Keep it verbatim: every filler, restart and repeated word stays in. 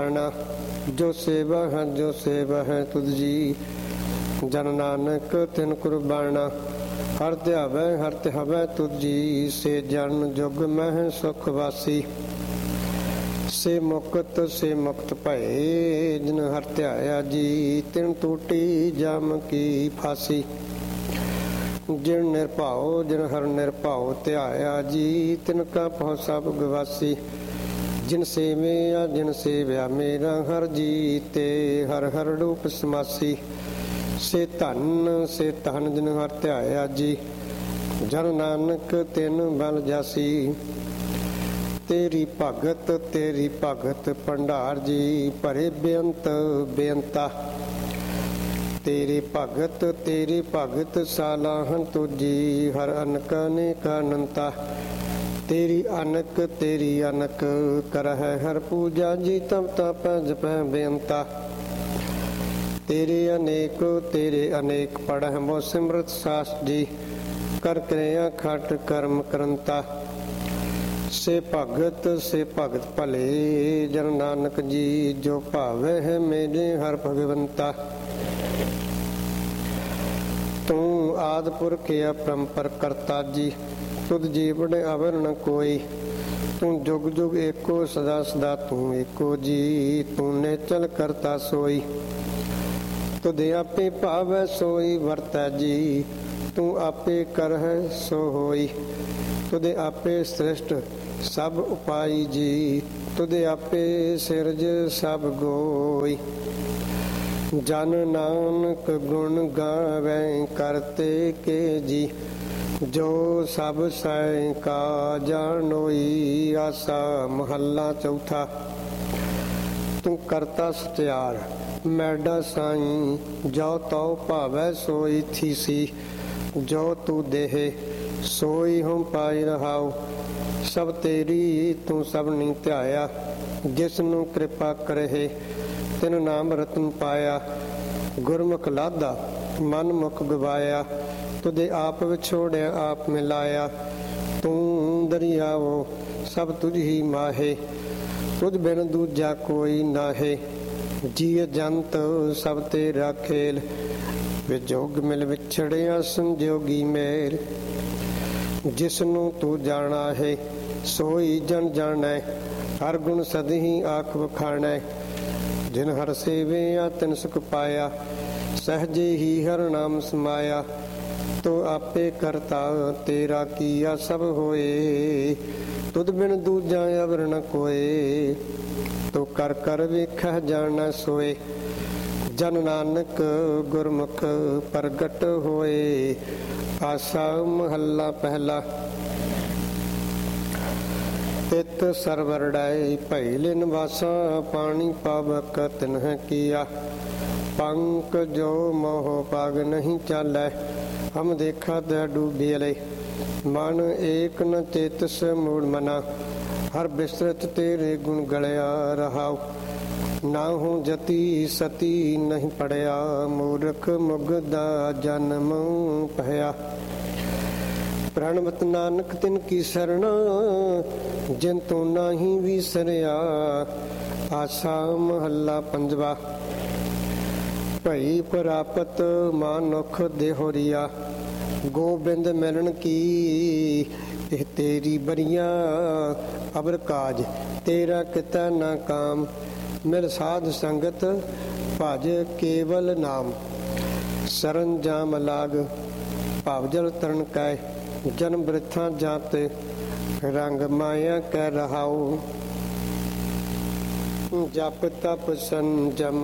जो सेवा है जो सेवा है तुझ जी, जन नानक तिन कुर्बाना। हर ध्यावै हर ध्यावै तुझ जी, से जन जुग मह सुख वासी। से मुक्त से मुक्त भये, जिन हर ध्याया जी, तिन टूटी जम की फांसी। जिन निरभाओ जिन हर निरभाओ ध्याया जी, तिनका भव सब गवासी। जिन सेविया जिन सेव्या मेरा हर जीते, हर हर रूप समासी। से धन से धन जिन हर ध्याया जी, जन नानक तिन बल जासी। तेरी भगत तेरी भगत भंडार जी, भरे बेअंत बेअंता। तेरी भगत तेरी भगत सालाहन तुझी, हर अनक अनेक अनंता। तेरी अनक तेरी अनक करह हर पूजा जी, तब तप जप बेअंता। तेरे अनेक तेरे अनेक पढ़ह मो सिमरत सास जी, कर क्रिया खट कर्म करंता। से भगत से भगत भले, जन नानक जी, जो भावे है मेरे हर भगवंता। तू आदि पुरख अपरंपर करता जी, तुद जीवन अवर न कोई। तू जुग जुग एको सदा सदा तू एको जी, तूने चल करता सोई। तुद आपे पावै सोई वरतै जी, तू आपे करह सो होई। तुद आपे श्रेष्ठ सब उपाई जी, तुद आपे सिरज सब गोई। जन नानक गुण गावै करते के जी, जो सब सै का जानोई। आसा महला चौथा। तू करता सत्यार मैडा साई, जो तो भावै सोई थीसी। जो तू देहे सोई हम पाई रहाओ, सब तेरी तू सब नी ध्याया। जिसनु कृपा करहे तिन नाम रतन पाया। गुरमुख लादा मन मुख गवाया, तुझे आप विछोड़िया आप मिलाया। तू दरियाओ सब तुझ ही माहे, तुझ बिन दूजा कोई नाहे। जीव जंत सब तेरा खेल, विजोग मिल विछड़िया संजोगी मेल। जिसनु तू जाना है सोई जन जानै, हर गुण सदही आख वखाणै। जिन हर सेविया तिन सुख पाया, सहजे ही हर नाम समाया। तो आपे करता तेरा किया सब होए, तुद बिन दूजा अवर न कोए। तो कर कर वेखह जाना सोए, जन नानक गुरमुख प्रगट होए। आसा महला पहला। तित सरवरड़ाई भैले निवासा, पानी पावक तिन्ह किया। पंक जो मोह पाग नहीं चालै, हम देखा त डूबियले। मन एक न चेतस मूड मना, हर बिसरत तेरे गुण गलया रहाओ। ना हूँ जति सती नहीं पड़या, मूर्ख मुगदा जन्म पहया। प्रणवत नानक तिन की सरना, जिन तू नाही विसरिया। आसा महला पंजवा। भई प्रापत मानुख देहोरिया, गोबिंद मिलन की ਇਹ तेरी बरिया। अबर काज तेरा किता ना काम, मिल साध संगत भज केवल नाम। सरंजाम लाग भावजल तरण कै, जन्म वृथा जात रंग माया कह रहाओ। जप तप संजम